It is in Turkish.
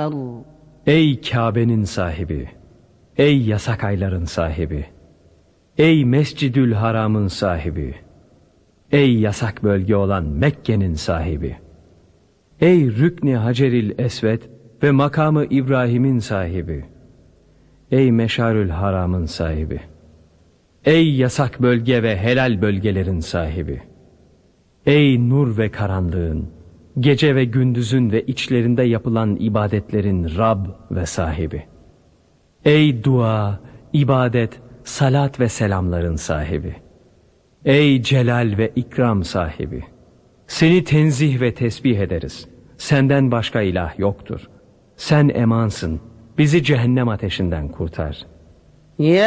كفروا. Ey Kabe'nin sahibi, ey yasak ayların sahibi, ey Mescidül Haram'ın sahibi, ey yasak bölge olan Mekke'nin sahibi, ey Rükn-i Haceril Esved ve makamı İbrahim'in sahibi, ey Meşarül Haram'ın sahibi, ey yasak bölge ve helal bölgelerin sahibi, ey nur ve karanlığın, gece ve gündüzün ve içlerinde yapılan ibadetlerin Rab ve sahibi, ey dua, ibadet, salat ve selamların sahibi, ey celal ve ikram sahibi, seni tenzih ve tesbih ederiz. Senden başka ilah yoktur. Sen emansın. Bizi cehennem ateşinden kurtar. Ya